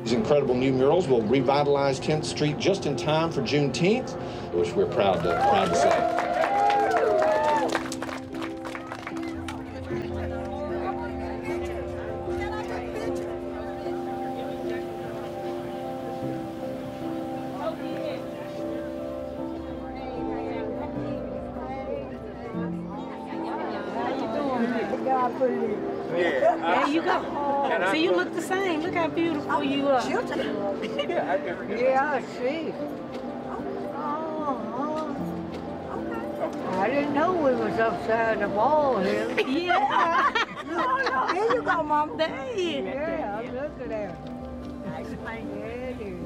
These incredible new murals will revitalize 10th Street just in time for Juneteenth, which we're proud to say. There you go. So you look the same. Look how beautiful you are. Yeah, I see. I didn't know we was upside the wall here. Yeah. No, here you go, Mama. There you go. Yeah, look at that. Yeah, it is.